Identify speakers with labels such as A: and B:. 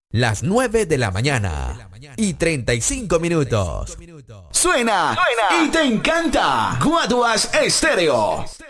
A: Las 9 de la mañana y 35 minutos.
B: Suena y te encanta. Guaduas Estéreo.